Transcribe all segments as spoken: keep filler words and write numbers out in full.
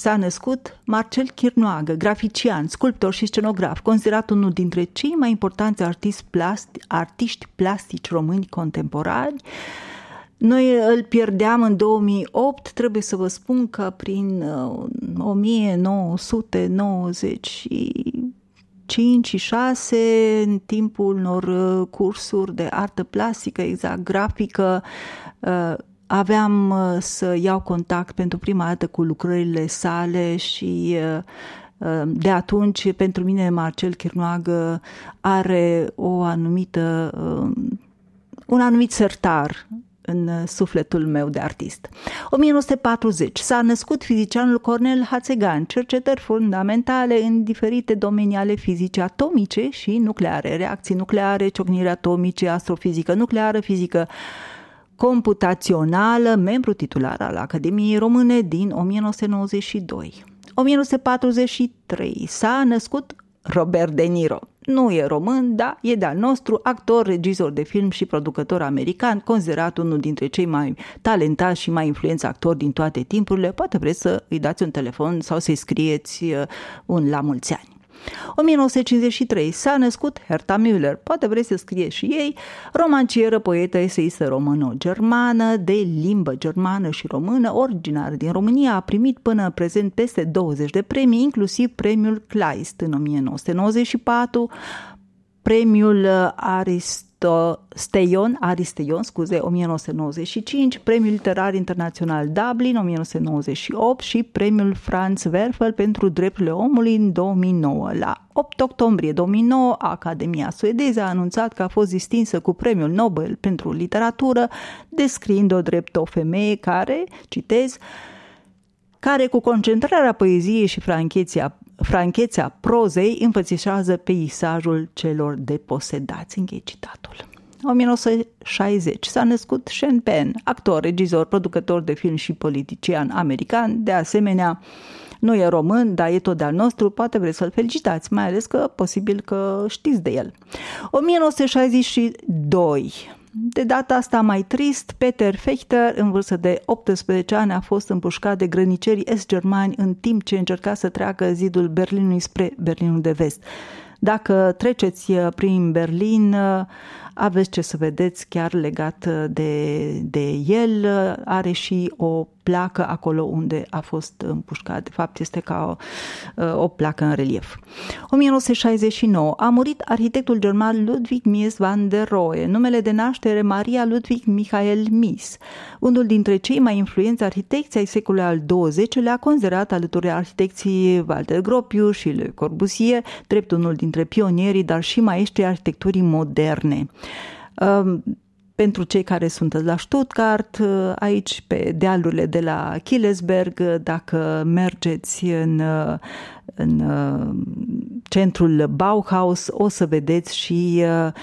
s-a născut Marcel Chirnoagă, grafician, sculptor și scenograf, considerat unul dintre cei mai importanți artiști, plasti, artiști plastici români contemporani. Noi îl pierdeam în două mii opt, trebuie să vă spun că prin o mie nouă sute nouăzeci și cinci și șase, în timpul unor cursuri de artă plastică, exact grafică, aveam să iau contact pentru prima dată cu lucrările sale și de atunci pentru mine Marcel Chirnoagă are o anumită, un anumit sertar în sufletul meu de artist. o mie nouă sute patruzeci s-a născut fizicianul Cornel Hațegan, cercetări fundamentale în diferite domenii ale fizicii atomice și nucleare, reacții nucleare, ciocniri atomice, astrofizică nucleară, fizică computațională, membru titular al Academiei Române din o mie nouă sute nouăzeci și doi. o mie nouă sute patruzeci și trei s-a născut Robert De Niro. Nu e român, dar e de-al nostru, actor, regizor de film și producător american, considerat unul dintre cei mai talentați și mai influenți actori din toate timpurile. Poate vreți să îi dați un telefon sau să-i scrieți un la mulți ani. o mie nouă sute cincizeci și trei s-a născut Herta Müller, poate vreți să scrieți și ei, romancieră, poetă, eseistă româno-germană, de limbă germană și română, originară din România, a primit până în prezent peste douăzeci de premii, inclusiv premiul Kleist în o mie nouă sute nouăzeci și patru, premiul Aristeion, Aristeion, scuze, o mie nouă sute nouăzeci și cinci, premiul literar internațional Dublin o mie nouă sute nouăzeci și opt și premiul Franz Werfel pentru drepturile omului în două mii nouă. La opt octombrie două mii nouă, Academia suedeză a anunțat că a fost distinsă cu premiul Nobel pentru literatură, descriind-o drept o femeie care, citez, care cu concentrarea poeziei și francheția franchețea prozei înfățișează peisajul celor deposedați. Închei citatul. o mie nouă sute șaizeci s-a născut Sean Penn, actor, regizor, producător de film și politician american. De asemenea, nu e român, dar e tot de-al nostru, poate vreți să-l felicitați, mai ales că posibil că știți de el. o mie nouă sute șaizeci și doi. De data asta mai trist, Peter Fechter, în vârstă de optsprezece ani, a fost împușcat de grănicerii est-germani în timp ce încerca să treacă zidul Berlinului spre Berlinul de Vest. Dacă treceți prin Berlin, aveți ce să vedeți chiar legat de, de el. Are și o placă acolo unde a fost împușcat. De fapt, este ca o, o placă în relief. o mie nouă sute șaizeci și nouă a murit arhitectul german Ludwig Mies van der Rohe, numele de naștere Maria Ludwig Michael Mies, unul dintre cei mai influenți arhitecți ai secolului al douăzeci-lea, considerat alături de arhitecții Walter Gropius și Le Corbusier, drept unul dintre pionierii, dar și maestrii arhitecturii moderne. Pentru cei care sunt la Stuttgart, aici pe dealurile de la Killesberg, dacă mergeți în, în centrul Bauhaus, o să vedeți și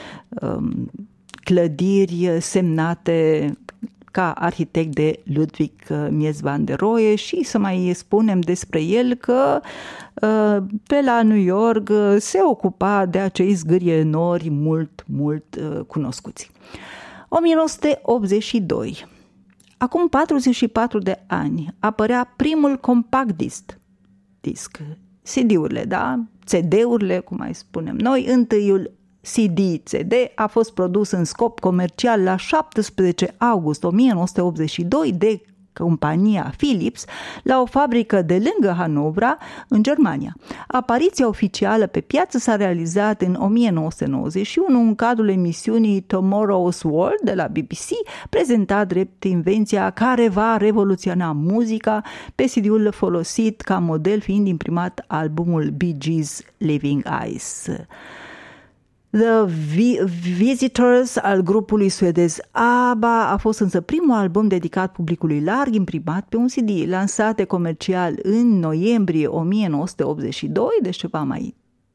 clădiri semnate ca arhitect de Ludwig Mies van der Rohe și să mai spunem despre el că pe la New York se ocupa de acei zgârienori mult, mult cunoscuți. o mie nouă sute optzeci și doi. Acum patruzeci și patru de ani apărea primul compact disc, disc C D-urile, da? C D-urile, cum mai spunem noi, întâiul C D C D a fost produs în scop comercial la șaptesprezece august o mie nouă sute optzeci și doi de compania Philips la o fabrică de lângă Hanovra, în Germania. Apariția oficială pe piață s-a realizat în o mie nouă sute nouăzeci și unu în cadrul emisiunii Tomorrow's World de la B B C, prezentat drept invenția care va revoluționa muzica, pe C D-ul folosit ca model fiind imprimat albumul Bee Gees Living Eyes. The Visitors al grupului suedez ABBA a fost însă primul album dedicat publicului larg, imprimat pe un C D, lansate comercial în noiembrie o mie nouă sute optzeci și doi, deci ceva mai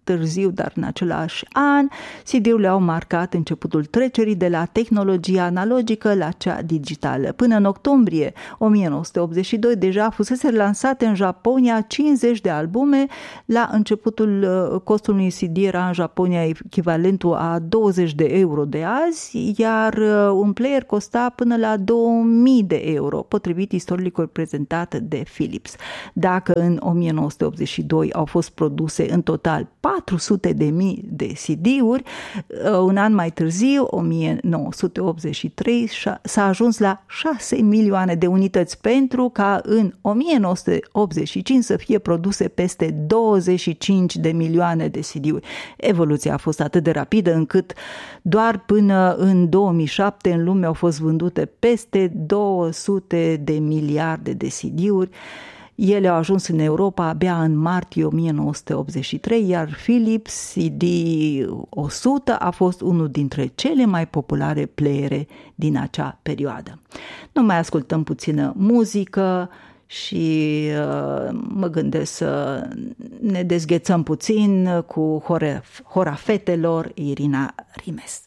târziu, dar în același an, C D-urile au marcat începutul trecerii de la tehnologia analogică la cea digitală. Până în octombrie o mie nouă sute optzeci și doi deja fusese lansate în Japonia cincizeci de albume. La începutul costul unui C D era în Japonia echivalentul a douăzeci de euro de azi, iar un player costa până la două mii de euro, potrivit istoricului prezentat de Philips. Dacă în o mie nouă sute optzeci și doi au fost produse în total patru sute de mii de C D-uri, un an mai târziu, o mie nouă sute optzeci și trei, s-a ajuns la șase milioane de unități, pentru ca în o mie nouă sute optzeci și cinci să fie produse peste douăzeci și cinci de milioane de C D-uri. Evoluția a fost atât de rapidă încât doar până în două mii șapte în lume au fost vândute peste două sute de miliarde de C D-uri. Ele au ajuns în Europa abia în martie o mie nouă sute optzeci și trei, iar Philips C D o sută a fost unul dintre cele mai populare playere din acea perioadă. Nu mai ascultăm puțină muzică și uh, mă gândesc să ne dezghețăm puțin cu hora, hora fetelor Irina Rimes.